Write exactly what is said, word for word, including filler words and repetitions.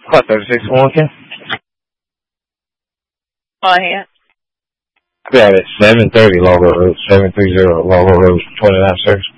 Call thirty-six one, Ken. Oh, yeah. We have it seven thirty Logo Road, seven thirty Logo Road, twenty-nine service.